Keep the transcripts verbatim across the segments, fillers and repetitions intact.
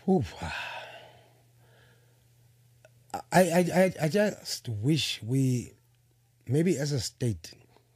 Oof. I, I, I, I just wish we, maybe as a state,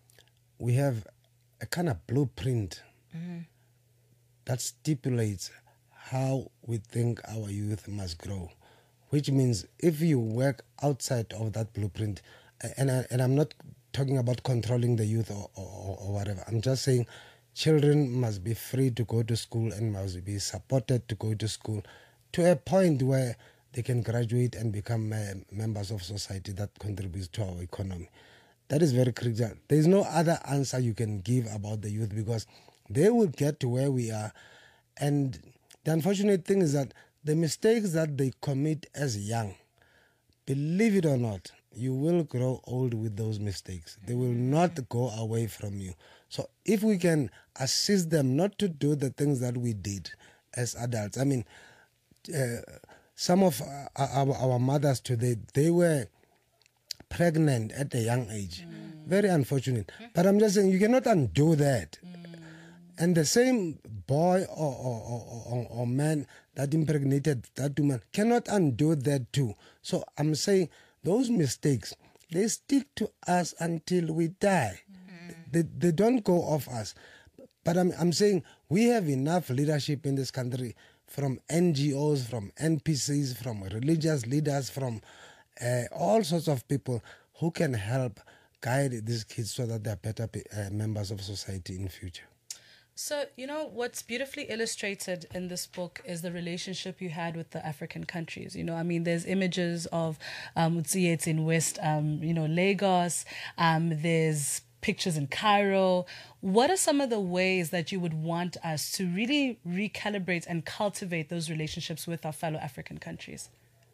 we have a kind of blueprint mm. that stipulates how we think our youth must grow, which means if you work outside of that blueprint, and, I, and I'm not talking about controlling the youth or, or, or whatever, I'm just saying children must be free to go to school and must be supported to go to school to a point where they can graduate and become uh, members of society that contributes to our economy. That is very critical. There is no other answer you can give about the youth because they will get to where we are. And the unfortunate thing is that the mistakes that they commit as young, believe it or not, you will grow old with those mistakes. They will not go away from you. So if we can assist them not to do the things that we did as adults, I mean, uh, some of our, our mothers today, they were pregnant at a young age. Mm. Very unfortunate. But I'm just saying, you cannot undo that. Mm. And the same boy or, or, or, or, or man that impregnated that woman cannot undo that too. So I'm saying those mistakes, they stick to us until we die. Mm. They, they don't go off us. But I'm, I'm saying we have enough leadership in this country from N G Os, from N P Cs, from religious leaders, from uh, all sorts of people who can help guide these kids so that they're better uh, members of society in future. So, you know, what's beautifully illustrated in this book is the relationship you had with the African countries. You know, I mean, there's images of um, Utsietsi in West, um, you know, Lagos. Um, there's pictures in Cairo. What are some of the ways that you would want us to really recalibrate and cultivate those relationships with our fellow African countries?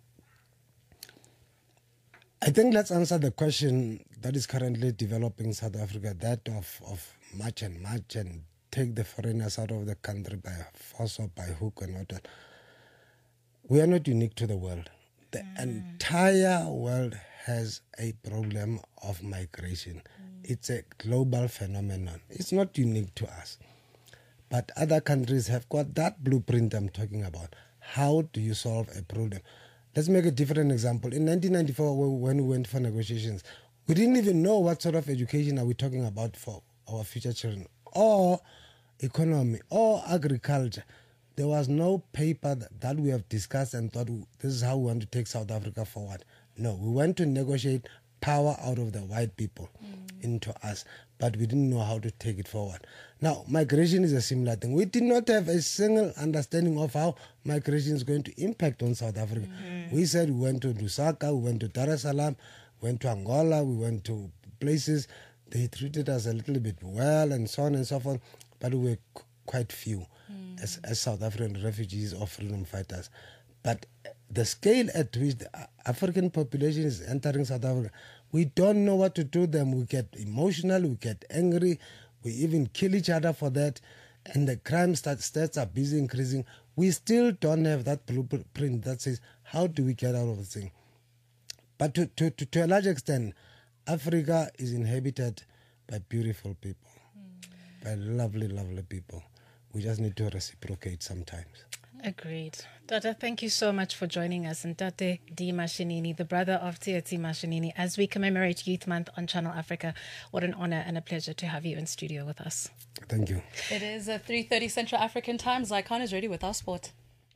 I think let's answer the question that is currently developing South Africa, that of, of march and march and take the foreigners out of the country by force or by hook and whatnot. We are not unique to the world. The mm. entire world has a problem of migration. Mm. It's a global phenomenon. It's not unique to us. But other countries have got that blueprint I'm talking about. How do you solve a problem? Let's make a different example. In nineteen ninety-four, when we went for negotiations, we didn't even know what sort of education are we talking about for our future children, or economy, or agriculture. There was no paper that, that we have discussed and thought this is how we want to take South Africa forward. No, we went to negotiate power out of the white people mm. into us, but we didn't know how to take it forward. Now, migration is a similar thing. We did not have a single understanding of how migration is going to impact on South Africa. Mm. We said we went to Lusaka, we went to Dar es Salaam, went to Angola, we went to places. They treated us a little bit well and so on and so forth, but we were qu- quite few mm. as, as South African refugees or freedom fighters. But the scale at which the African population is entering South Africa, we don't know what to do them. We get emotional, we get angry, we even kill each other for that, and the crime stats are busy increasing. We still don't have that blueprint that says, how do we get out of this thing? But to, to, to, to a large extent, Africa is inhabited by beautiful people, mm. by lovely, lovely people. We just need to reciprocate sometimes. Agreed. Tata, thank you so much for joining us. And Tate D. Mashinini, the brother of Tsietsi Mashinini, as we commemorate Youth Month on Channel Africa. What an honor and a pleasure to have you in studio with us. Thank you. It is uh, three thirty Central African time. Zycon is ready with our sport.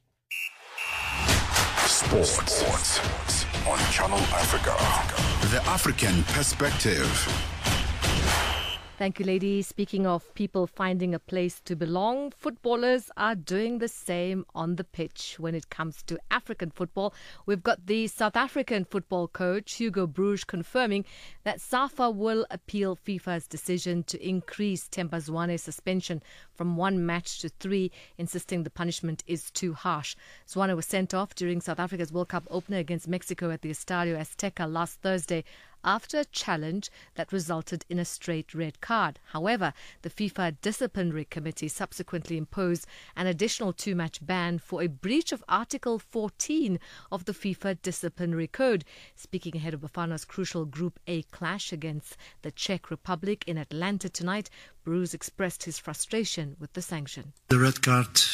Sports, Sports on Channel Africa. The African perspective. Thank you, ladies. Speaking of people finding a place to belong, footballers are doing the same on the pitch. When it comes to African football, we've got the South African football coach, Hugo Broos, confirming that SAFA will appeal FIFA's decision to increase Themba Zwane's suspension from one match to three, insisting the punishment is too harsh. Zwane was sent off during South Africa's World Cup opener against Mexico at the Estadio Azteca last Thursday after a challenge that resulted in a straight red card. However, the FIFA Disciplinary Committee subsequently imposed an additional two-match ban for a breach of Article fourteen of the FIFA Disciplinary Code. Speaking ahead of Bafana's crucial Group A clash against the Czech Republic in Atlanta tonight, Broos expressed his frustration with the sanction. The red card